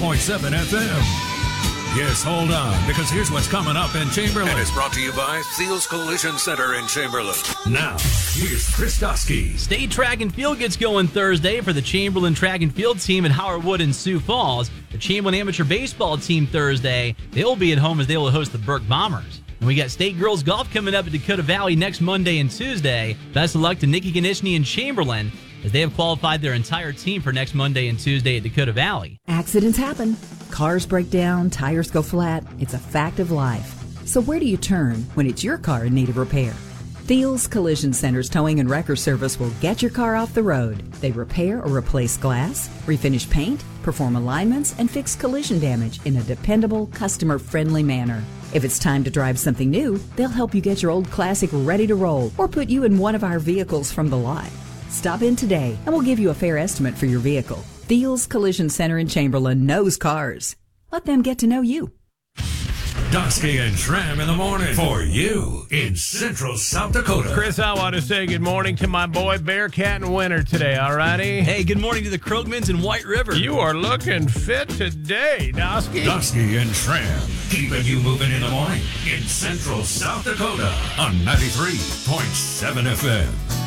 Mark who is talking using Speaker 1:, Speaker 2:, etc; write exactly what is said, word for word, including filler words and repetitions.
Speaker 1: point seven F M. Yes, hold on, because here's what's coming up in Chamberlain. And it's brought to you by Seals Collision Center in Chamberlain. Now, here's Chris Dusky.
Speaker 2: State track and field gets going Thursday for the Chamberlain track and field team at Howard Wood and Sioux Falls. The Chamberlain amateur baseball team Thursday, they'll be at home as they will host the Burke Bombers. And we got state girls golf coming up at Dakota Valley next Monday and Tuesday. Best of luck to Nikki Ganishny and Chamberlain, as they have qualified their entire team for next Monday and Tuesday at Dakota Valley.
Speaker 3: Accidents happen. Cars break down, tires go flat. It's a fact of life. So where do you turn when it's your car in need of repair? Thiel's Collision Center's Towing and Wrecker Service will get your car off the road. They repair or replace glass, refinish paint, perform alignments, and fix collision damage in a dependable, customer-friendly manner. If it's time to drive something new, they'll help you get your old classic ready to roll or put you in one of our vehicles from the lot. Stop in today and we'll give you a fair estimate for your vehicle. Thiel's Collision Center in Chamberlain knows cars. Let them get to know you.
Speaker 1: Dusky and Schramm in the morning for you in Central South Dakota.
Speaker 4: Chris, I want to say good morning to my boy Bearcat and Winter today, all righty?
Speaker 2: Hey, good morning to the Krogmans in White River.
Speaker 4: You are looking fit today, Dusky.
Speaker 1: Dusky and Schramm, keeping you moving in the morning in Central South Dakota on ninety-three point seven F M.